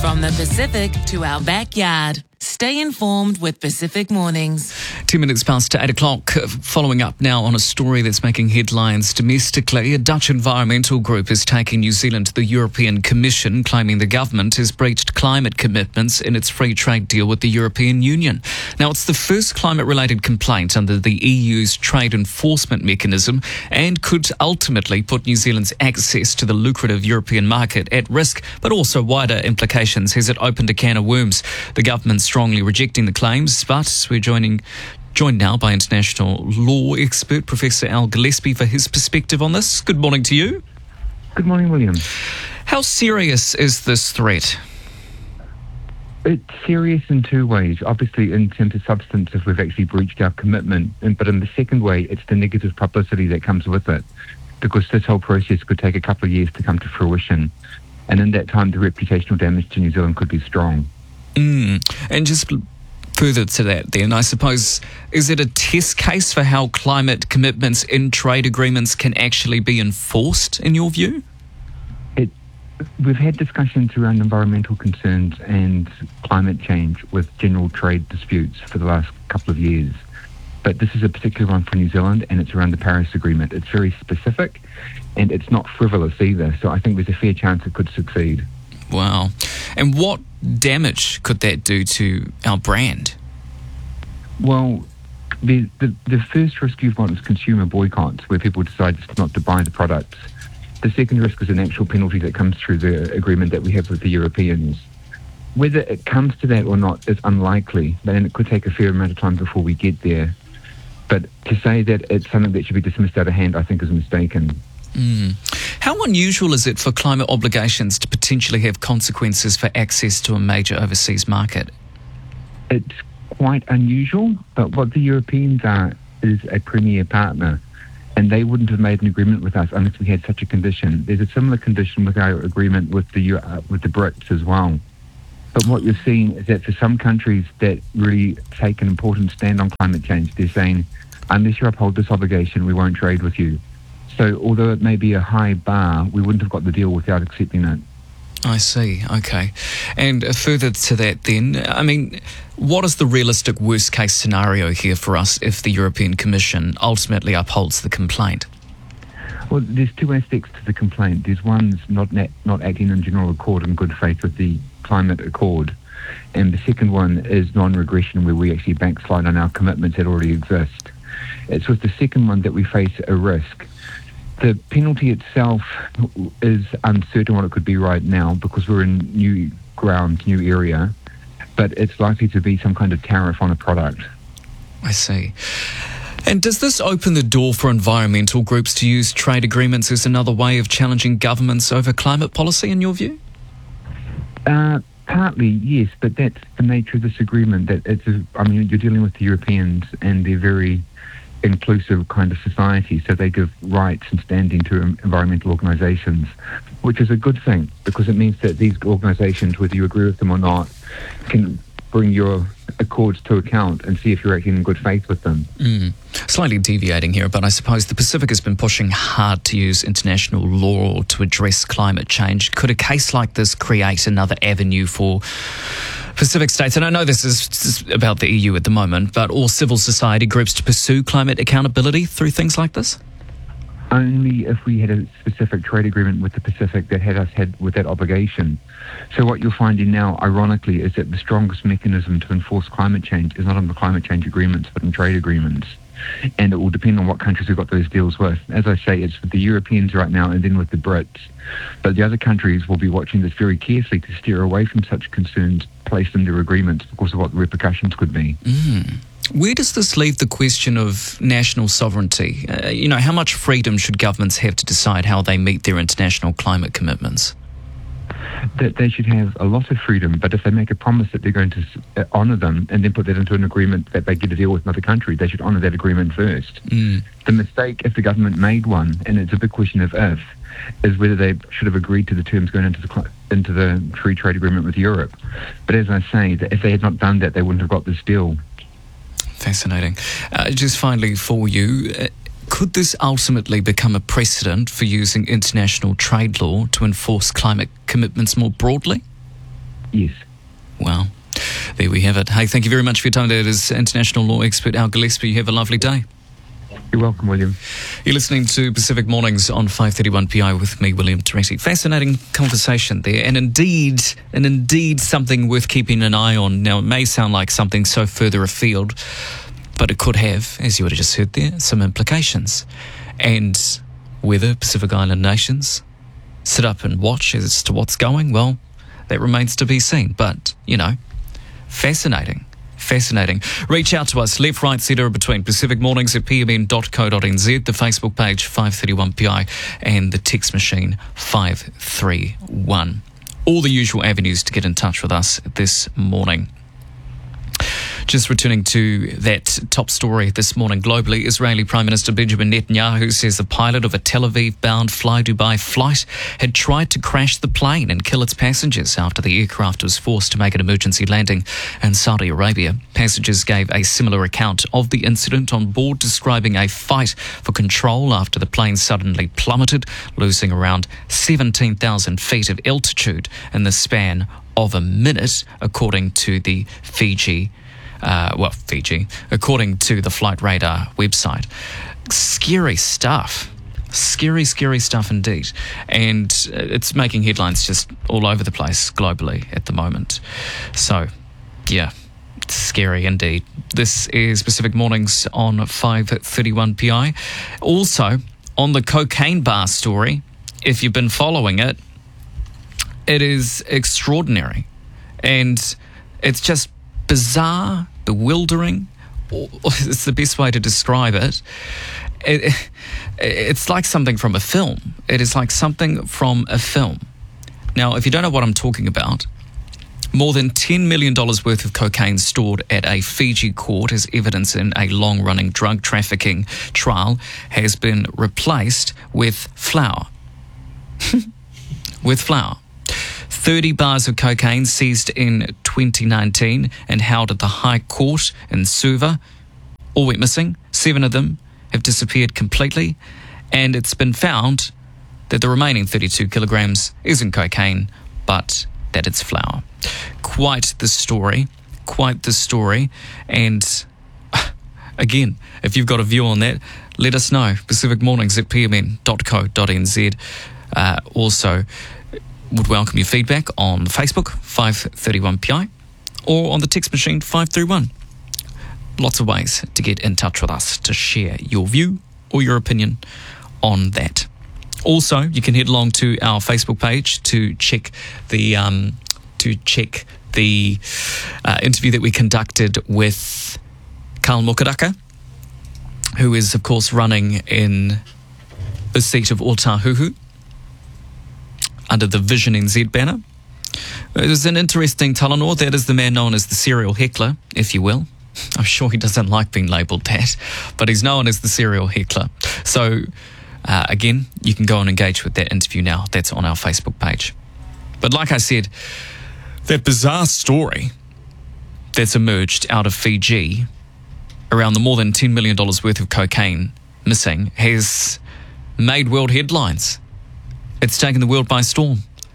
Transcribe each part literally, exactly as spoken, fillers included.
From the Pacific to our backyard. Stay informed with Pacific Mornings. Ten minutes past eight o'clock. Following up now on a story that's making headlines domestically. A Dutch environmental group is taking New Zealand to the European Commission, claiming the government has breached climate commitments in its free trade deal with the European Union. Now, it's the first climate-related complaint under the E U's trade enforcement mechanism and could ultimately put New Zealand's access to the lucrative European market at risk, but also wider implications as it opened a can of worms. The government's strongly rejecting the claims, but we're joining joined now by international law expert Professor Al Gillespie for his perspective on this. Good morning to you. Good morning, William. How serious is this threat? It's serious in two ways. Obviously, in terms of substance, if we've actually breached our commitment, and, but in the second way, it's the negative publicity that comes with it, because this whole process could take a couple of years to come to fruition, and in that time, the reputational damage to New Zealand could be strong. Mm. And just further to that then, I suppose, is it a test case for how climate commitments in trade agreements can actually be enforced, in your view? It, we've had discussions around environmental concerns and climate change with general trade disputes for the last couple of years. But this is a particular one for New Zealand, and it's around the Paris Agreement. It's very specific, and it's not frivolous either, so I think there's a fair chance it could succeed. Wow. And what damage could that do to our brand? Well, the, the the first risk you've got is consumer boycotts, where people decide just not to buy the products. The second risk is an actual penalty that comes through the agreement that we have with the Europeans. Whether it comes to that or not is unlikely, but then it could take a fair amount of time before we get there. But to say that it's something that should be dismissed out of hand, I think is mistaken. Mm. How unusual is it for climate obligations to potentially have consequences for access to a major overseas market? It's quite unusual, but what the Europeans are is a premier partner, and they wouldn't have made an agreement with us unless we had such a condition. There's a similar condition with our agreement with the uh, with the Brits as well. But what you're seeing is that for some countries that really take an important stand on climate change, they're saying, unless you uphold this obligation, we won't trade with you. So although it may be a high bar, we wouldn't have got the deal without accepting it. I see, okay. And uh, further to that then, I mean, what is the realistic worst case scenario here for us if the European Commission ultimately upholds the complaint? Well, there's two aspects to the complaint. There's one's not na- not acting in general accord and good faith with the climate accord. And the second one is non-regression, where we actually backslide on our commitments that already exist. It's with the second one that we face a risk. The penalty itself is uncertain what it could be right now because we're in new ground, new area, but it's likely to be some kind of tariff on a product. I see. And does this open the door for environmental groups to use trade agreements as another way of challenging governments over climate policy, in your view? Uh, partly, yes, but that's the nature of this agreement. That it's a, I mean, you're dealing with the Europeans, and they're very inclusive kind of society, so they give rights and standing to environmental organisations, which is a good thing because it means that these organisations, whether you agree with them or not, can bring your accords to account and see if you're acting in good faith with them. Mm. Slightly deviating here, but I suppose the Pacific has been pushing hard to use international law to address climate change. Could a case like this create another avenue for Pacific states, and I know this is about the E U at the moment, but all civil society groups to pursue climate accountability through things like this? Only if we had a specific trade agreement with the Pacific that had us had with that obligation. So what you're finding now, ironically, is that the strongest mechanism to enforce climate change is not on the climate change agreements, but in trade agreements. And it will depend on what countries we've got those deals with. As I say, it's with the Europeans right now and then with the Brits. But the other countries will be watching this very carefully to steer away from such concerns placed in their agreements because of what the repercussions could be. Mm. Where does this leave the question of national sovereignty? Uh, you know, how much freedom should governments have to decide how they meet their international climate commitments? That they should have a lot of freedom, but if they make a promise that they're going to uh, honour them and then put that into an agreement that they get a deal with another country, they should honour that agreement first. Mm. The mistake, if the government made one, and it's a big question of if, is whether they should have agreed to the terms going into the into the free trade agreement with Europe. But as I say, that if they had not done that, they wouldn't have got this deal. Fascinating. Uh, just finally for you, uh, could this ultimately become a precedent for using international trade law to enforce climate commitments more broadly? Yes. Wow. There we have it. Hey, thank you very much for your time. That is international law expert Al Gillespie. You have a lovely day. You're welcome, William. You're listening to Pacific Mornings on five thirty-one P I with me, William Toretti. Fascinating conversation there, and indeed, and indeed something worth keeping an eye on. Now, it may sound like something so further afield, but it could have, as you would have just heard there, some implications. And whether Pacific Island nations sit up and watch as to what's going, well, that remains to be seen. But, you know, fascinating. Fascinating. Reach out to us, left, right, centre, between. Pacific Mornings at p m n dot co dot n z, the Facebook page five thirty-one P I, and the text machine five three one. All the usual avenues to get in touch with us this morning. Just returning to that top story this morning globally, Israeli Prime Minister Benjamin Netanyahu says the pilot of a Tel Aviv-bound Fly Dubai flight had tried to crash the plane and kill its passengers after the aircraft was forced to make an emergency landing in Saudi Arabia. Passengers gave a similar account of the incident on board, describing a fight for control after the plane suddenly plummeted, losing around seventeen thousand feet of altitude in the span of a minute, according to the Fiji Uh, well, Fiji, according to the Flight Radar website. Scary stuff. Scary, scary stuff indeed. And it's making headlines just all over the place globally at the moment. So, yeah, it's scary indeed. This is Pacific Mornings on five thirty-one P I. Also, on the cocaine bar story, if you've been following it, it is extraordinary. And it's just bizarre, bewildering. It's the best way to describe it. it. It's like something from a film. It is like something from a film. Now, if you don't know what I'm talking about, more than ten million dollars worth of cocaine stored at a Fiji court as evidence in a long-running drug trafficking trial has been replaced with flour. with flour. thirty bars of cocaine seized in twenty nineteen and held at the High Court in Suva all went missing. Seven of them have disappeared completely, and it's been found that the remaining thirty-two kilograms isn't cocaine, but that it's flour. Quite the story, quite the story. And again, if you've got a view on that, let us know. Pacific Mornings at p m n dot co dot n z. Uh, also, would welcome your feedback on Facebook, five thirty-one P I, or on the text machine, five three one. Lots of ways to get in touch with us, to share your view or your opinion on that. Also, you can head along to our Facebook page to check the um, to check the uh, interview that we conducted with Karl Mokaraka, who is, of course, running in the seat of Otahuhu under the Vision N Z banner. It was an interesting Talanoa. That is the man known as the serial heckler, if you will. I'm sure he doesn't like being labelled that, but he's known as the serial heckler. So, uh, again, you can go and engage with that interview now. That's on our Facebook page. But like I said, that bizarre story that's emerged out of Fiji around the more than ten million dollars worth of cocaine missing has made world headlines. It's taken the world by storm.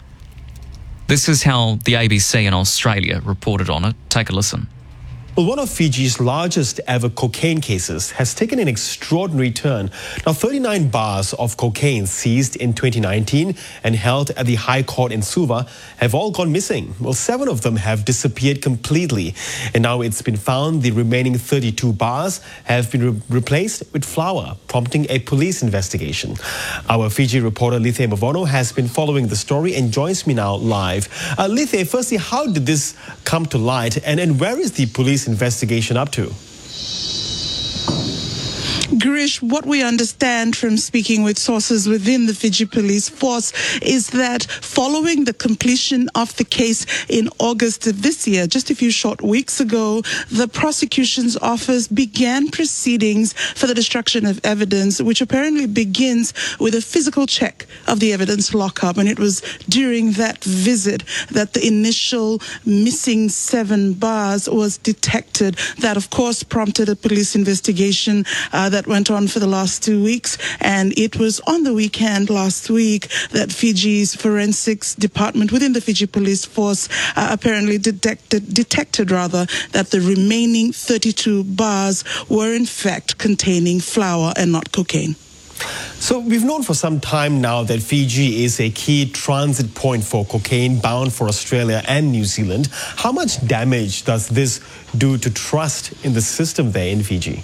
This is how the A B C in Australia reported on it. Take a listen. Well, one of Fiji's largest ever cocaine cases has taken an extraordinary turn. Now, thirty-nine bars of cocaine seized in twenty nineteen and held at the High Court in Suva have all gone missing. Well, seven of them have disappeared completely. And now it's been found the remaining thirty-two bars have been re- replaced with flour, prompting a police investigation. Our Fiji reporter Lithe Mavono has been following the story and joins me now live. Uh, Lithe, firstly, how did this come to light, and, and where is the police investigation up to? Girish, what we understand from speaking with sources within the Fiji Police Force is that following the completion of the case in August of this year, just a few short weeks ago, the prosecution's office began proceedings for the destruction of evidence, which apparently begins with a physical check of the evidence lockup. And it was during that visit that the initial missing seven bars was detected. That, of course, prompted a police investigation uh, that went on on for the last two weeks, and it was on the weekend last week that Fiji's forensics department within the Fiji Police Force uh, apparently detected, detected rather, that the remaining thirty-two bars were in fact containing flour and not cocaine. So we've known for some time now that Fiji is a key transit point for cocaine bound for Australia and New Zealand. How much damage does this do to trust in the system there in Fiji?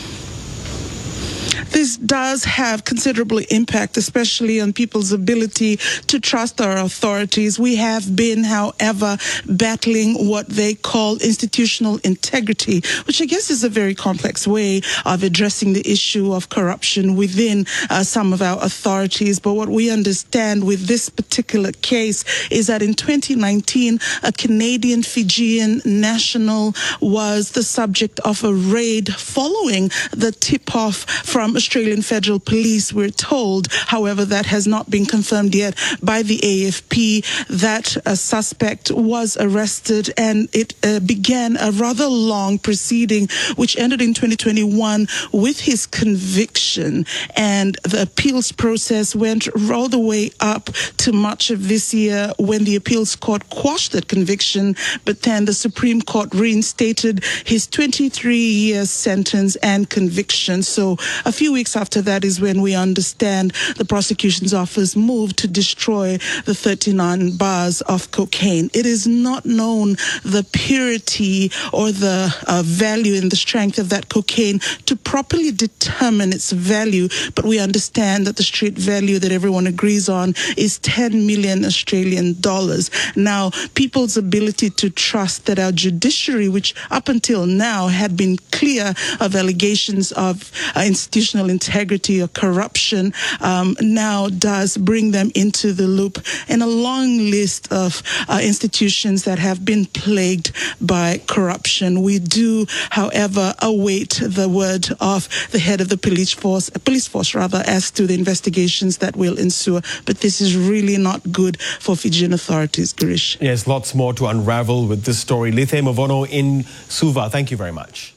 This does have considerable impact, especially on people's ability to trust our authorities. We have been, however, battling what they call institutional integrity, which I guess is a very complex way of addressing the issue of corruption within uh, some of our authorities. But what we understand with this particular case is that in twenty nineteen, a Canadian Fijian national was the subject of a raid following the tip-off from Australian Federal Police, we're told. However, that has not been confirmed yet by the A F P. That a suspect was arrested, and it uh, began a rather long proceeding, which ended in twenty twenty-one with his conviction. And the appeals process went all the way up to March of this year, when the appeals court quashed that conviction, but then the Supreme Court reinstated his twenty-three-year sentence and conviction. So a few weeks after that is when we understand the prosecution's office moved to destroy the thirty-nine bars of cocaine. It is not known the purity or the uh, value and the strength of that cocaine to properly determine its value, but we understand that the street value that everyone agrees on is ten million Australian dollars. Now, people's ability to trust that our judiciary, which up until now had been clear of allegations of uh, institutional integrity or corruption, um, now does bring them into the loop in a long list of uh, institutions that have been plagued by corruption. We do, however, await the word of the head of the police force, police force rather, as to the investigations that will ensue. But this is really not good for Fijian authorities, Girish. Yes, lots more to unravel with this story. Lithe Mavono in Suva, thank you very much.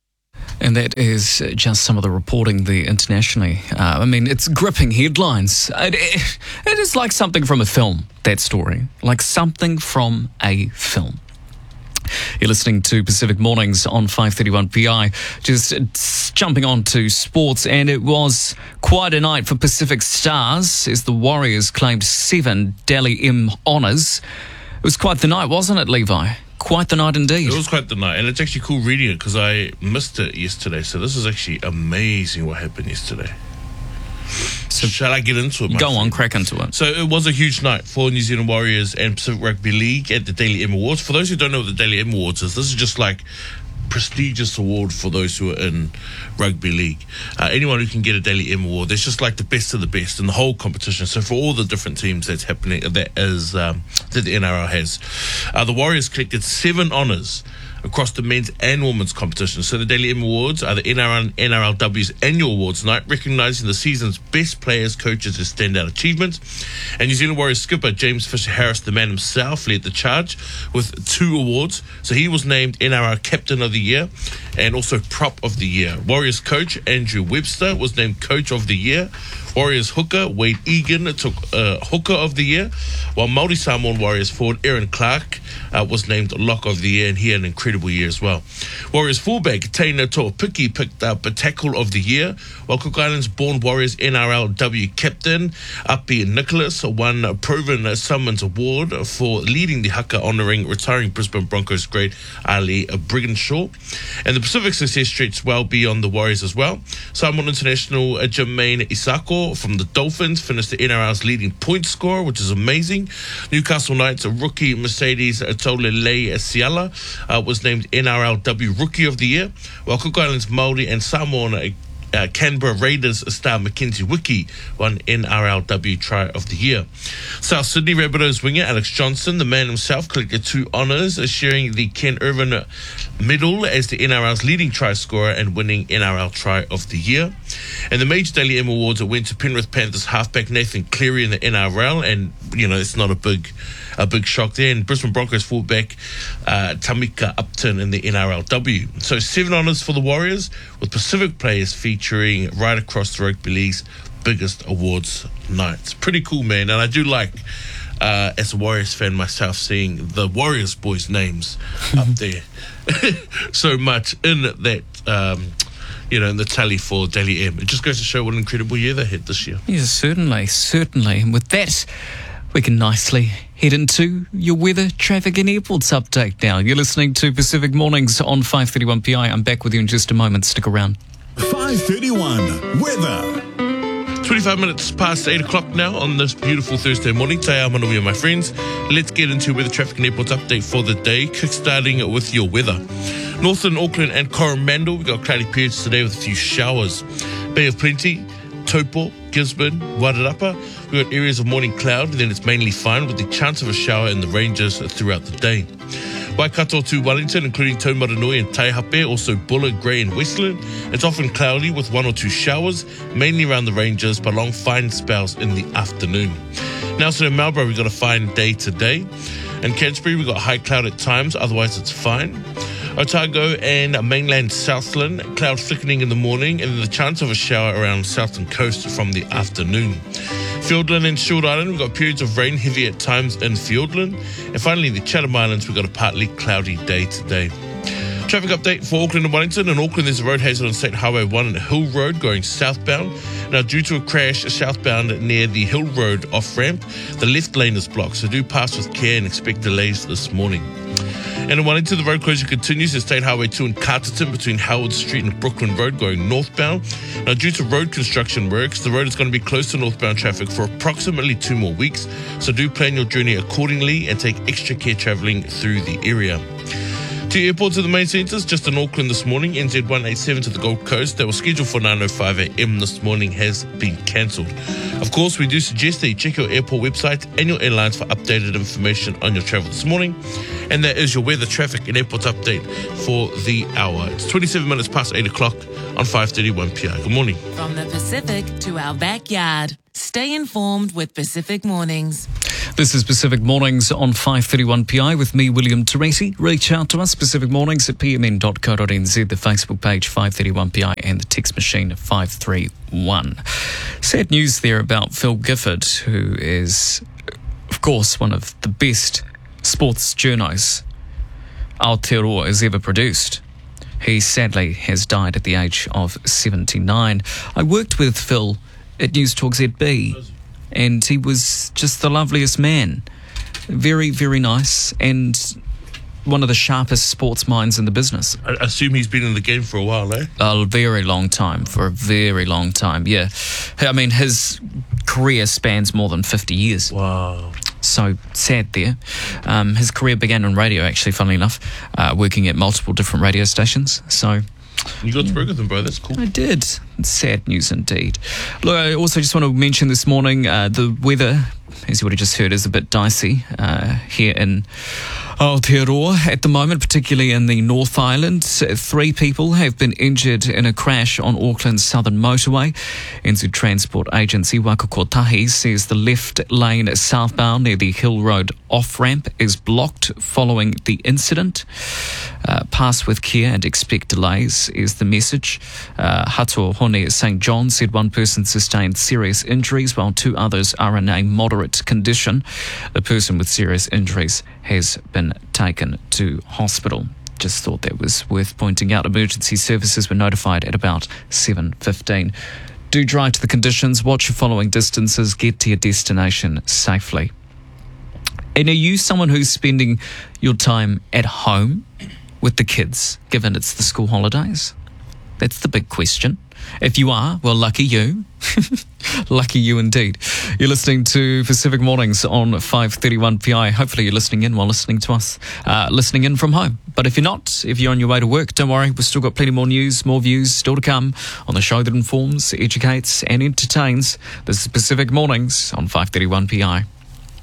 And that is just some of the reporting the internationally. Uh, I mean, it's gripping headlines. It, it, it is like something from a film, that story. Like something from a film. You're listening to Pacific Mornings on five thirty-one P I. Just jumping on to sports, and it was quite a night for Pacific Stars as the Warriors claimed seven Dally M honours. It was quite the night, wasn't it, Levi? Quite the night indeed. It was quite the night, and it's actually cool reading it because I missed it yesterday. So this is actually amazing what happened yesterday. So shall I get into it? Go friend? on, crack into it. So it was a huge night for New Zealand Warriors and Pacific Rugby League at the Dally M Awards. For those who don't know what the Dally M Awards is, this is just like prestigious award for those who are in rugby league. Uh, anyone who can get a Dally M award, it's just like the best of the best in the whole competition. So for all the different teams that's happening, that is um, that the N R L has, uh, the Warriors collected seven honours across the men's and women's competition. So the Dally M Awards are the N R L and N R L W's annual awards night, recognising the season's best players, coaches and standout achievements. And New Zealand Warriors skipper James Fisher-Harris, the man himself, led the charge with two awards. So he was named N R L Captain of the Year and also Prop of the Year. Warriors coach Andrew Webster was named Coach of the Year. Warriors hooker Wade Egan took uh, Hooker of the Year, while Māori Samoan Warriors forward Aaron Clark uh, was named Lock of the Year, and he had an incredible year as well. Warriors fullback Taina To'opiki picked up a Tackle of the Year, while Cook Islands born Warriors N R L W captain Api Nicholas won a Proven Summons Award for leading the haka, honouring retiring Brisbane Broncos great Ali Brigginshaw. And the Pacific success stretched well beyond the Warriors as well. Samoan international uh, Jermaine Isako from the Dolphins finished the N R L's leading point scorer, which is amazing. Newcastle Knights rookie Mercedes Tolelei Siala uh, was named N R L W Rookie of the Year, while Cook Islands Māori and Samoan uh, Uh, Canberra Raiders star Mackenzie Wiki won N R L W Try of the Year. South Sydney Rabbitohs winger Alex Johnson, the man himself, collected two honours, uh, sharing the Ken Irvin Medal as the N R L's leading try scorer and winning N R L Try of the Year. And the major Daily M Awards went to Penrith Panthers halfback Nathan Cleary in the N R L, and you know it's not a big a big shock there. And Brisbane Broncos fullback uh, Tamika Upton in the N R L W. So seven honours for the Warriors, with Pacific players featuring right across the rugby league's biggest awards nights. Pretty cool, man. And I do like, uh, as a Warriors fan myself, seeing the Warriors boys' names up there so much in that, um, you know, in the tally for Daily M. It just goes to show what an incredible year they had this year. Yes, certainly, certainly. And with that, we can nicely head into your weather, traffic and airports update now. You're listening to Pacific Mornings on five thirty-one P I. I'm back with you in just a moment. Stick around. five thirty-one weather. twenty-five minutes past eight o'clock now on this beautiful Thursday morning. Te ao manuia, my friends. Let's get into weather, traffic and airports update for the day, kickstarting with your weather. Northern Auckland and Coromandel, we've got cloudy periods today with a few showers. Bay of Plenty, Taupo, Gisborne, Wairarapa, we've got areas of morning cloud, then it's mainly fine with the chance of a shower in the ranges throughout the day. Waikato to Wellington, including Taumaranui and Taihape, also Buller, Grey and Westland. It's often cloudy with one or two showers, mainly around the ranges, but long fine spells in the afternoon. Nelson and Marlborough, we've got a fine day today. In Canterbury, we've got high cloud at times, otherwise it's fine. Otago and mainland Southland, cloud thickening in the morning, and the chance of a shower around Southern Coast from the afternoon. Fiordland and Shield Island, we've got periods of rain, heavy at times in Fiordland. And finally, the Chatham Islands, we've got a partly cloudy day today. Traffic update for Auckland and Wellington. In Auckland, there's a road hazard on State Highway one and Hill Road going southbound. Now, due to a crash southbound near the Hill Road off-ramp, the left lane is blocked, so do pass with care and expect delays this morning. And in Wellington, the road closure continues at State Highway two in Carterton between Howard Street and Brooklyn Road going northbound. Now, due to road construction works, the road is going to be closed to northbound traffic for approximately two more weeks, so do plan your journey accordingly and take extra care travelling through the area. Two airports at the main centres, just in Auckland this morning, N Z one eighty-seven to the Gold Coast, that was scheduled for nine oh five a.m. this morning, has been cancelled. Of course, we do suggest that you check your airport website and your airlines for updated information on your travel this morning. And that is your weather, traffic and airport update for the hour. It's twenty-seven minutes past eight o'clock on five thirty-one P I. Good morning. From the Pacific to our backyard, stay informed with Pacific Mornings. This is Pacific Mornings on five thirty-one P I with me, William Teresi. Reach out to us, Pacific Mornings at p m n dot co dot n z, the Facebook page five thirty-one P I and the text machine five three one. Sad news there about Phil Gifford, who is, of course, one of the best sports journos Aotearoa has ever produced. He sadly has died at the age of seventy-nine. I worked with Phil at News Talk Z B, and he was just the loveliest man. Very, very nice, and one of the sharpest sports minds in the business. I assume he's been in the game for a while, eh? A very long time, for a very long time, yeah. I mean, his career spans more than fifty years. Wow. So sad there. Um, his career began on radio, actually, funnily enough, uh, working at multiple different radio stations. So you got to work with him, bro. That's cool. I did. Sad news indeed. Look, I also just want to mention this morning, uh, the weather, as you would have just heard, is a bit dicey uh, here in Aotearoa at the moment, particularly in the North Island. Three people have been injured in a crash on Auckland's southern motorway. N Z Transport Agency Wakakotahi says the left lane southbound near the Hill Road off-ramp is blocked following the incident. Uh, pass with care and expect delays is the message. Uh, Hato Hone at Saint John said one person sustained serious injuries while two others are in a moderate condition. The person with serious injuries has been taken to hospital. Just thought that was worth pointing out. Emergency services were notified at about seven fifteen. Do drive to the conditions, watch your following distances, get to your destination safely. And are you someone who's spending your time at home with the kids, given it's the school holidays? That's the big question. If you are, well, lucky you. Lucky you indeed. You're listening to Pacific Mornings on five thirty-one P I. Hopefully you're listening in while listening to us, uh, listening in from home. But if you're not, if you're on your way to work, don't worry. We've still got plenty more news, more views still to come on the show that informs, educates and entertains. This is Pacific Mornings on five thirty-one P I.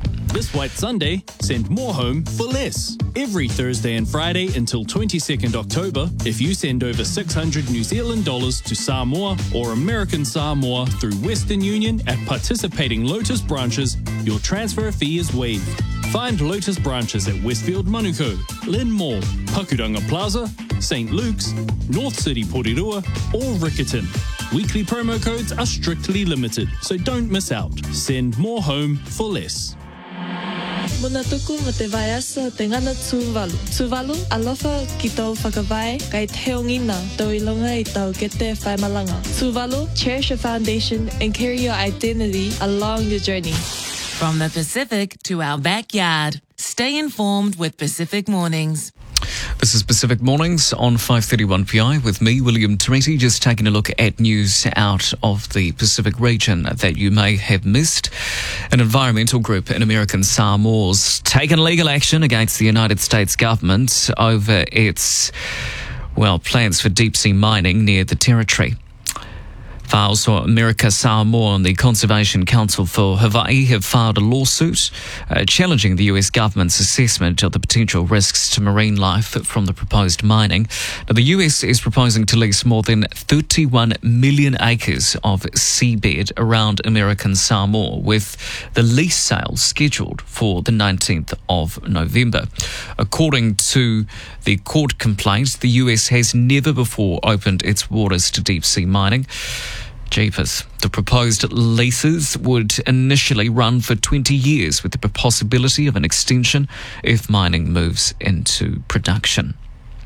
This White Sunday, send more home for less. Every Thursday and Friday until twenty-second October, if you send over six hundred New Zealand dollars to Samoa or American Samoa through Western Union at participating Lotus branches, your transfer fee is waived. Find Lotus branches at Westfield Manukau, Lynn Mall, Pakuranga Plaza, Saint Luke's, North City Porirua, or Rickerton. Weekly promo codes are strictly limited, so don't miss out. Send more home for less. Muna tuku mo te vai asa te ngana tūwalu. Tūwalu, alofa ki tau whakawai, kai te ngina tau ilonga i tau ke te whaimalanga. Tūwalu, cherish your foundation and carry your identity along your journey. From the Pacific to our backyard, stay informed with Pacific Mornings. This is Pacific Mornings on five thirty-one P I with me, William Teresi, just taking a look at news out of the Pacific region that you may have missed. An environmental group in American Samoa's taken legal action against the United States government over its, well, plans for deep-sea mining near the territory. Files for America Samoa and the Conservation Council for Hawaii have filed a lawsuit uh, challenging the U S government's assessment of the potential risks to marine life from the proposed mining. Now, the U S is proposing to lease more than thirty-one million acres of seabed around American Samoa, with the lease sale scheduled for the nineteenth of November. According to the court complaint, the U S has never before opened its waters to deep-sea mining. Jeepers. The proposed leases would initially run for twenty years with the possibility of an extension if mining moves into production.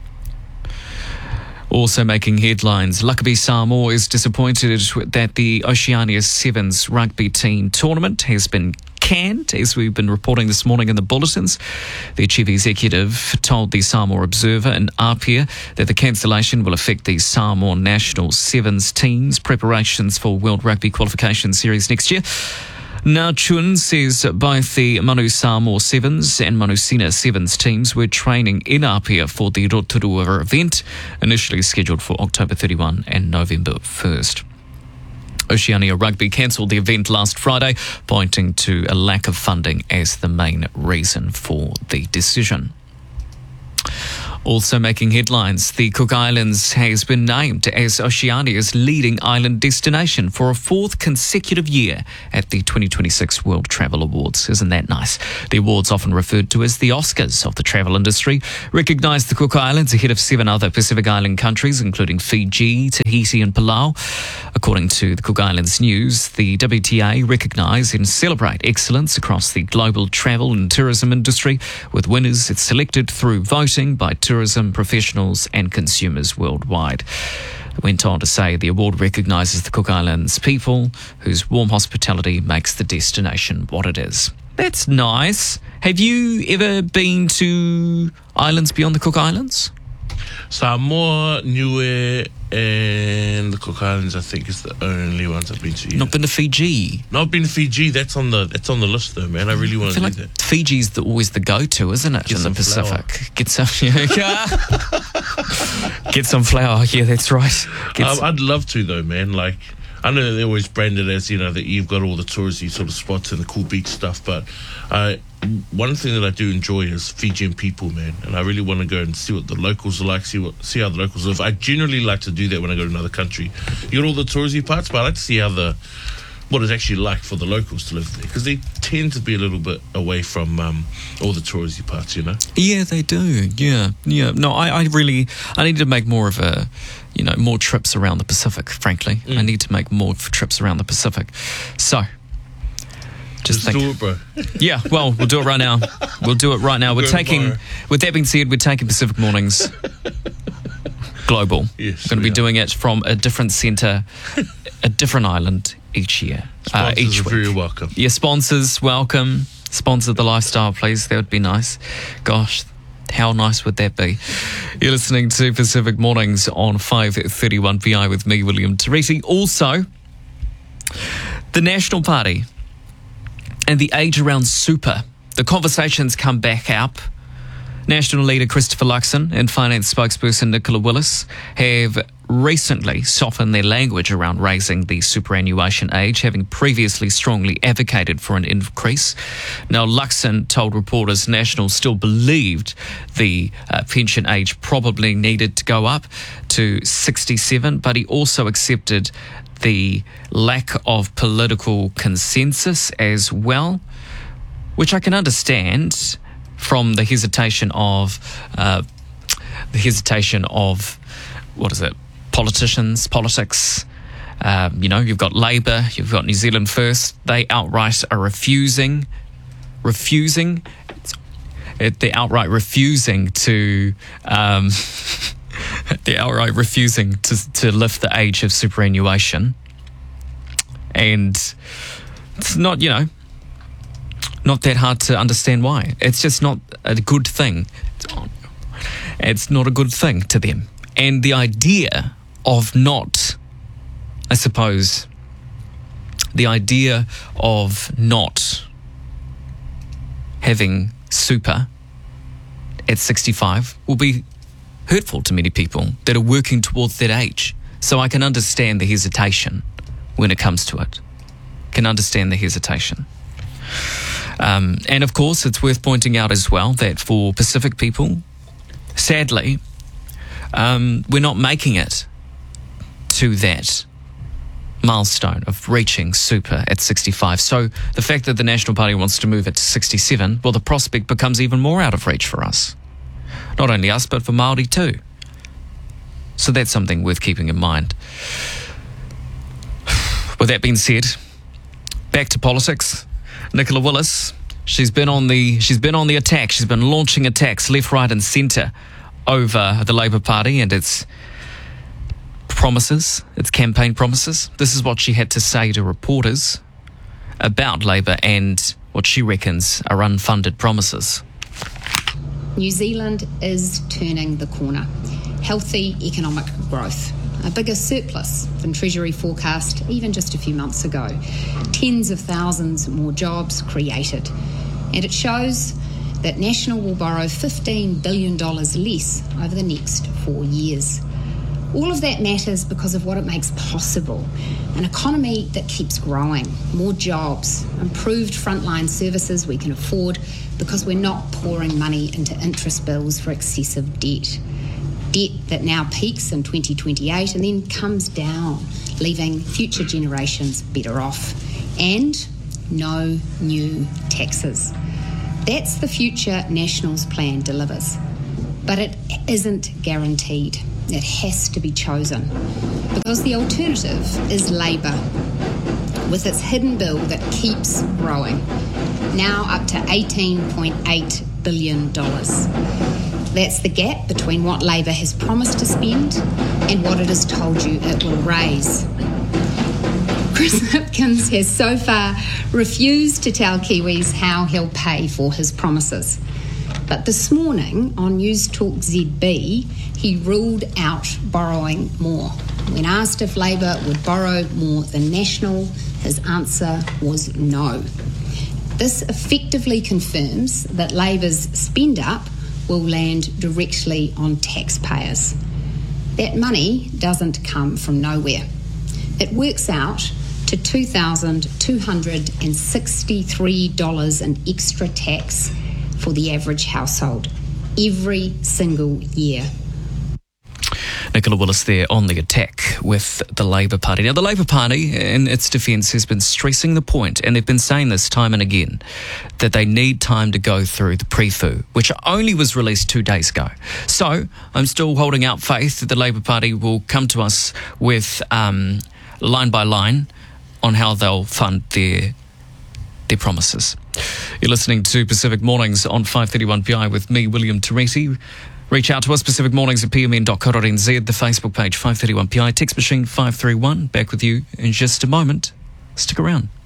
Also making headlines, Luckabee Samoa is disappointed that the Oceania Sevens rugby team tournament has been canned, as we've been reporting this morning in the bulletins. The chief executive told the Samoa Observer in Apia that the cancellation will affect the Samoa national Sevens team's preparations for World Rugby Qualification Series next year. Now, Chun says both the Manu Samoa Sevens and Manusina Sevens teams were training in Apia for the Rotorua event, initially scheduled for October thirty-first and November first. Oceania Rugby cancelled the event last Friday, pointing to a lack of funding as the main reason for the decision. Also making headlines, the Cook Islands has been named as Oceania's leading island destination for a fourth consecutive year at the twenty twenty-six World Travel Awards. Isn't that nice? The awards, often referred to as the Oscars of the travel industry, recognise the Cook Islands ahead of seven other Pacific Island countries, including Fiji, Tahiti and Palau. According to the Cook Islands News, the W T A recognise and celebrate excellence across the global travel and tourism industry, with winners selected through voting by tourism professionals and consumers worldwide. It went on to say the award recognises the Cook Islands people whose warm hospitality makes the destination what it is. That's nice. Have you ever been to islands beyond the Cook Islands? Samoa, Niue, and the Cook Islands, I think, is the only ones I've been to. Yeah. Not been to Fiji? Not been to Fiji. That's on the that's on the list, though, man. I really want to do like that. Fiji's the, always the go-to, isn't it, Get in the Pacific? Flour. Get some, yeah. Get some flour. Yeah, that's right. Get Um, some- I'd love to, though, man. Like, I know they're always branded as, you know, that you've got all the touristy sort of spots and the cool beach stuff, but I, one thing that I do enjoy is Fijian people, man, and I really want to go and see what the locals are like, see what see how the locals live. I generally like to do that when I go to another country. You got all the touristy parts, but I like to see how the what it's actually like for the locals to live there, because they tend to be a little bit away from um, all the touristy parts, you know. Yeah, they do. Yeah, yeah. No, I, I really, I need to make more of a, you know, more trips around the Pacific. Frankly, Mm. I need to make more f- trips around the Pacific. So, just Just think. do it, bro. Yeah, well, we'll do it right now. We'll do it right now. We're Go taking. tomorrow. With that being said, we're taking Pacific Mornings global. Yes, we're going to we be are. doing it from a different centre, a different island each year, uh, Sponsors each are week. very welcome. Your sponsors, welcome. Sponsor the lifestyle, please. That would be nice. Gosh, how nice would that be? You're listening to Pacific Mornings on five thirty-one P I with me, William Teresi. Also, the National Party and the age around super. The conversations come back up. National leader Christopher Luxon and finance spokesperson Nicola Willis have recently softened their language around raising the superannuation age, having previously strongly advocated for an increase. Now, Luxon told reporters National still believed the uh, pension age probably needed to go up to sixty-seven, but he also accepted the lack of political consensus as well, which I can understand from the hesitation of uh, the hesitation of what is it? Politicians, politics. Um, you know, you've got Labour, you've got New Zealand First. They outright are refusing, refusing. They're outright refusing to. Um, they're outright refusing to to lift the age of superannuation, and it's not, you know, not that hard to understand why. It's just not a good thing. It's not a good thing to them. And the idea of not, I suppose, the idea of not having super at sixty-five will be hurtful to many people that are working towards that age. So I can understand the hesitation when it comes to it. Can understand the hesitation. Um, and of course, it's worth pointing out as well that for Pacific people, sadly, um, we're not making it to that milestone of reaching super at sixty-five. So the fact that the National Party wants to move it to sixty-seven, well, the prospect becomes even more out of reach for us. Not only us, but for Māori too. So that's something worth keeping in mind. With that being said, back to politics. Nicola Willis, she's been on the she's been on the attack. She's been launching attacks left, right, and centre over the Labour Party and its promises, its campaign promises. This is what she had to say to reporters about Labour and what she reckons are unfunded promises. New Zealand is turning the corner. Healthy economic growth. A bigger surplus than Treasury forecast even just a few months ago. Tens of thousands more jobs created. And it shows that National will borrow fifteen billion dollars less over the next four years. All of that matters because of what it makes possible. An economy that keeps growing, more jobs, improved frontline services we can afford because we're not pouring money into interest bills for excessive debt. Debt that now peaks in twenty twenty-eight and then comes down, leaving future generations better off. And no new taxes. That's the future National's plan delivers. But it isn't guaranteed. It has to be chosen. Because the alternative is Labour, with its hidden bill that keeps growing, now up to eighteen point eight billion dollars. That's the gap between what Labour has promised to spend and what it has told you it will raise. Chris Hipkins has so far refused to tell Kiwis how he'll pay for his promises. But this morning on News Talk Z B, he ruled out borrowing more. When asked if Labour would borrow more than National, his answer was no. This effectively confirms that Labour's spend up will land directly on taxpayers. That money doesn't come from nowhere. It works out to two thousand two hundred sixty-three dollars in extra tax for the average household every single year. Nicola Willis there on the attack with the Labour Party. Now, the Labour Party, in its defence, has been stressing the point, and they've been saying this time and again, that they need time to go through the pre-fu, which only was released two days ago. So, I'm still holding out faith that the Labour Party will come to us with um, line by line on how they'll fund their their promises. You're listening to Pacific Mornings on five thirty-one P I with me, William Tereti. Reach out to us, Pacific Mornings at p m n dot co dot n z, the Facebook page five thirty-one P I, text machine five three one. Back with you in just a moment. Stick around.